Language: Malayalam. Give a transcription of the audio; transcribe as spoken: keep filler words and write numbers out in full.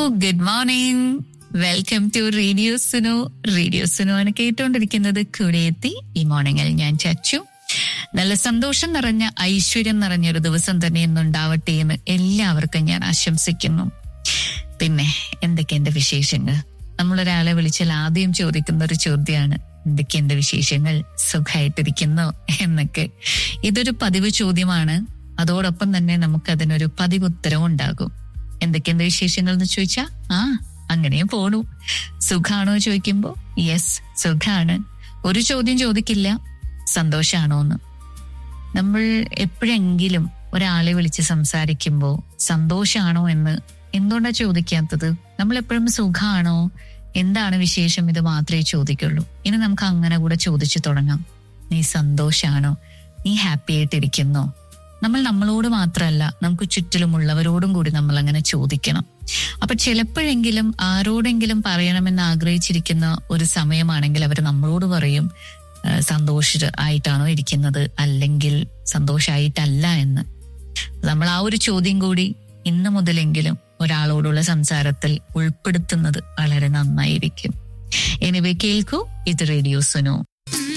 Good morning. Welcome to radio Sunu. Radio Sunu ആണ് കേട്ടുകൊണ്ടിരിക്കുന്നത്. കൂടെ എത്തി ഈ മോർണിംഗിൽ ഞാൻ ചച്ചു. നല്ല സന്തോഷം നിറഞ്ഞ ഐശ്വര്യം നിറഞ്ഞൊരു ദിവസം തന്നെ ഇന്നുണ്ടാവട്ടെ എന്ന് എല്ലാവർക്കും ഞാൻ ആശംസിക്കുന്നു. പിന്നെ എന്തൊക്കെയുണ്ട് വിശേഷങ്ങൾ? നമ്മളൊരാളെ വിളിച്ചാൽ ആദ്യം ചോദിക്കുന്ന ഒരു ചോദ്യമാണ്, എന്തൊക്കെയുണ്ട് വിശേഷങ്ങൾ, സുഖമായിട്ടിരിക്കുന്നോ എന്നൊക്കെ. ഇതൊരു പതിവ് ചോദ്യമാണ്. അതോടൊപ്പം തന്നെ നമുക്ക് അതിനൊരു പതിവുത്തരവും ഉണ്ടാകും. എന്തൊക്കെയുണ്ട് വിശേഷങ്ങൾ എന്ന് ചോദിച്ചാ ആ അങ്ങനെയും പോണു. സുഖാണോ ചോദിക്കുമ്പോ യെസ് സുഖാണ്. ഒരു ചോദ്യം ചോദിക്കില്ല, സന്തോഷാണോ എന്ന്. നമ്മൾ എപ്പോഴെങ്കിലും ഒരാളെ വിളിച്ച് സംസാരിക്കുമ്പോ സന്തോഷാണോ എന്ന് എന്തുകൊണ്ടാ ചോദിക്കാത്തത്? നമ്മൾ എപ്പോഴും സുഖാണോ, എന്താണ് വിശേഷം, ഇത് മാത്രമേ ചോദിക്കുള്ളൂ. ഇനി നമുക്ക് അങ്ങനെ കൂടെ ചോദിച്ചു തുടങ്ങാം. നീ സന്തോഷാണോ, നീ ഹാപ്പി ആയിട്ടിരിക്കുന്നോ? നമ്മൾ നമ്മളോട് മാത്രമല്ല, നമുക്ക് ചുറ്റിലുമുള്ളവരോടും കൂടി നമ്മൾ അങ്ങനെ ചോദിക്കണം. അപ്പൊ ചിലപ്പോഴെങ്കിലും ആരോടെങ്കിലും പറയണമെന്ന് ആഗ്രഹിച്ചിരിക്കുന്ന ഒരു സമയമാണെങ്കിൽ അവർ നമ്മളോട് പറയും സന്തോഷ ആയിട്ടാണോ ഇരിക്കുന്നത്, അല്ലെങ്കിൽ സന്തോഷായിട്ടല്ല എന്ന്. നമ്മൾ ആ ഒരു ചോദ്യം കൂടി ഇന്ന് മുതലെങ്കിലും ഒരാളോടുള്ള സംസാരത്തിൽ ഉൾപ്പെടുത്തുന്നത് വളരെ നന്നായിരിക്കും. എനിവേ കേൾക്കൂ, ഇത് റേഡിയോ സുനു.